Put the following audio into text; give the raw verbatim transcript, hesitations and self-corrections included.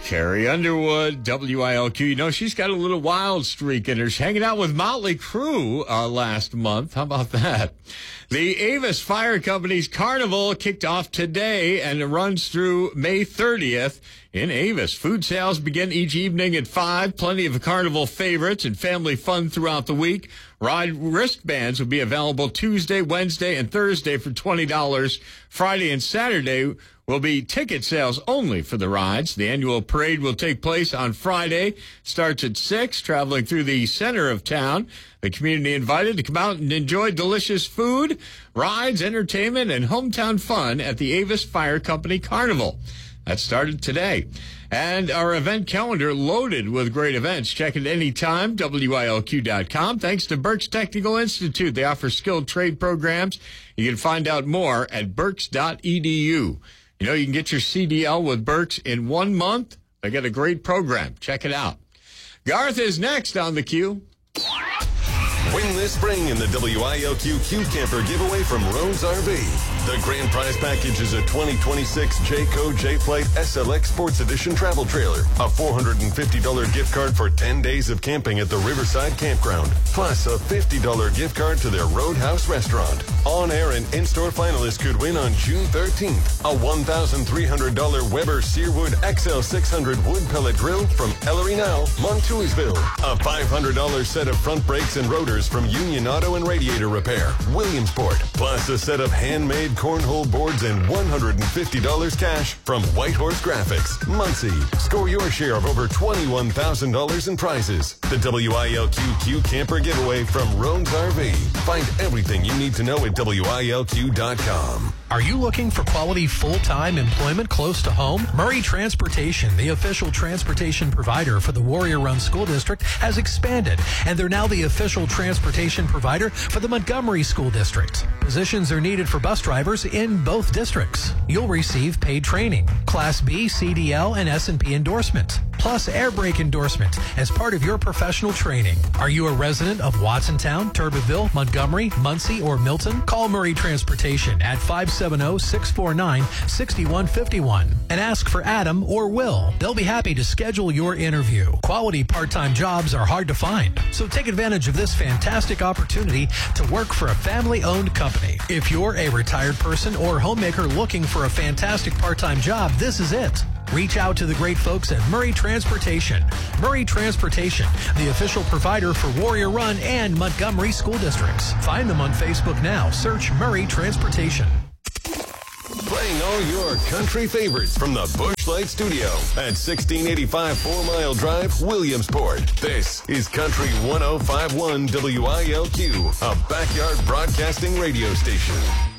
Carrie Underwood, W I L Q. You know, she's got a little wild streak in her. She's hanging out with Motley Crue uh, last month. How about that? The Avis Fire Company's Carnival kicked off today and it runs through May thirtieth in Avis. Food sales begin each evening at five. Plenty of Carnival favorites and family fun throughout the week. Ride wristbands will be available Tuesday, Wednesday, and Thursday for twenty dollars. Friday and Saturday will be ticket sales only for the rides. The annual parade will take place on Friday. Starts at six, traveling through the center of town. The community invited to come out and enjoy delicious food, rides, entertainment, and hometown fun at the Avis Fire Company Carnival. That started today. And our event calendar loaded with great events. Check it anytime, W I L Q dot com. Thanks to Berks Technical Institute. They offer skilled trade programs. You can find out more at berks dot e d u. You know, you can get your C D L with Berks in one month. They got a great program. Check it out. Garth is next on the Q. Win this spring in the W I L Q Q Camper giveaway from Rhodes R V. The grand prize package is a twenty twenty-six Jayco J-Flight S L X Sports Edition travel trailer, a four hundred fifty dollars gift card for ten days of camping at the Riverside Campground, plus a fifty dollars gift card to their Roadhouse restaurant. On-air and in-store finalists could win on June thirteenth a one thousand three hundred dollars Weber Searwood X L six hundred wood pellet grill from Ellery Now, Montoursville, a five hundred dollars set of front brakes and rotors from Union Auto and Radiator Repair, Williamsport, plus a set of handmade cornhole boards and one hundred fifty dollars cash from Whitehorse Graphics, Muncie. Score your share of over twenty-one thousand dollars in prizes. The W I L Q Q Camper giveaway from Rhodes R V. Find everything you need to know at W I L Q dot com. Are you looking for quality full-time employment close to home? Murray Transportation, the official transportation provider for the Warrior Run School District, has expanded, and they're now the official transportation provider for the Montgomery School District. Positions are needed for bus drivers in both districts. You'll receive paid training, Class B, C D L, and S and P endorsement, plus air brake endorsement as part of your professional training. Are you a resident of Watsontown, Turbeville, Montgomery, Muncie, or Milton? Call Murray Transportation at five seven zero, six four nine, six one five one and ask for Adam or Will. They'll be happy to schedule your interview. Quality part-time jobs are hard to find, so take advantage of this fantastic opportunity to work for a family-owned company. If you're a retired person or homemaker looking for a fantastic part-time job, this is it. Reach out to the great folks at Murray Transportation. Murray Transportation, the official provider for Warrior Run and Montgomery school districts. Find them on Facebook now. Search Murray Transportation. Playing all your country favorites from the Busch Light Studio at sixteen eighty-five Four Mile Drive, Williamsport. This is Country one oh five point one W I L Q, a backyard broadcasting radio station.